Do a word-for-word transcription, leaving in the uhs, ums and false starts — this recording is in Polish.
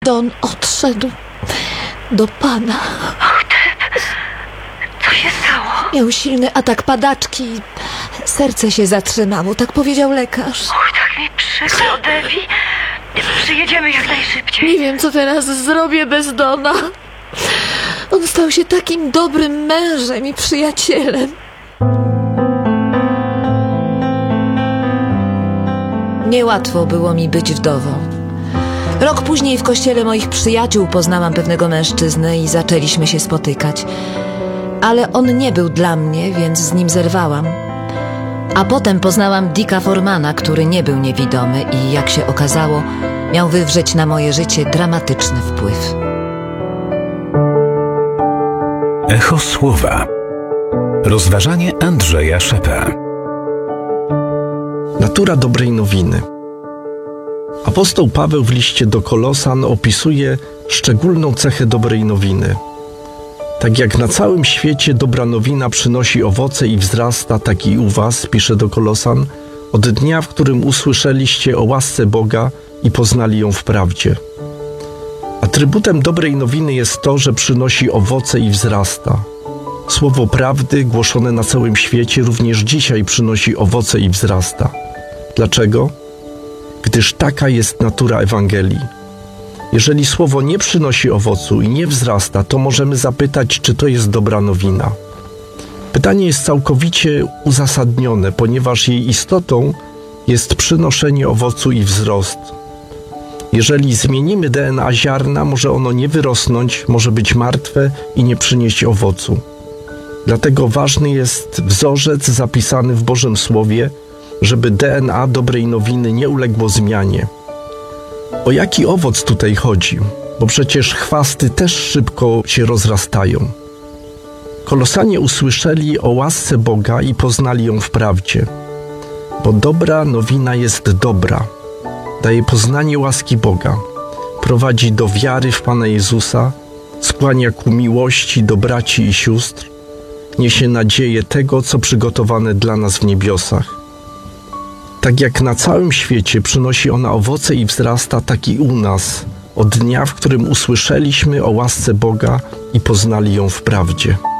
Don odszedł do Pana. Och ty, co się stało? Miał silny atak padaczki i serce się zatrzymało, tak powiedział lekarz. Oj, tak mi przykro, Debbie. Przyjedziemy jak najszybciej. Nie wiem, co teraz zrobię bez Dona. On stał się takim dobrym mężem i przyjacielem. Niełatwo było mi być wdową. Rok później w kościele moich przyjaciół poznałam pewnego mężczyznę i zaczęliśmy się spotykać. Ale on nie był dla mnie, więc z nim zerwałam. A potem poznałam Dicka Formana, który nie był niewidomy i, jak się okazało, miał wywrzeć na moje życie dramatyczny wpływ. Echo słowa. Rozważanie Andrzeja Szepa. Natura dobrej nowiny. Apostoł Paweł w liście do Kolosan opisuje szczególną cechę dobrej nowiny. Tak jak na całym świecie dobra nowina przynosi owoce i wzrasta, tak i u was, pisze do Kolosan, od dnia, w którym usłyszeliście o łasce Boga i poznali ją w prawdzie. Atrybutem dobrej nowiny jest to, że przynosi owoce i wzrasta. Słowo prawdy głoszone na całym świecie również dzisiaj przynosi owoce i wzrasta. Dlaczego? Gdyż taka jest natura Ewangelii. Jeżeli słowo nie przynosi owocu i nie wzrasta, to możemy zapytać, czy to jest dobra nowina. Pytanie jest całkowicie uzasadnione, ponieważ jej istotą jest przynoszenie owocu i wzrost. Jeżeli zmienimy D N A ziarna, może ono nie wyrosnąć, może być martwe i nie przynieść owocu. Dlatego ważny jest wzorzec zapisany w Bożym Słowie, żeby D N A dobrej nowiny nie uległo zmianie. O jaki owoc tutaj chodzi? Bo przecież chwasty też szybko się rozrastają. Kolosanie usłyszeli o łasce Boga i poznali ją w prawdzie. Bo dobra nowina jest dobra. Daje poznanie łaski Boga. Prowadzi do wiary w Pana Jezusa, skłania ku miłości do braci i sióstr, niesie nadzieję tego, co przygotowane dla nas w niebiosach. Tak jak na całym świecie przynosi ona owoce i wzrasta, tak i u nas, od dnia, w którym usłyszeliśmy o łasce Boga i poznali ją w prawdzie.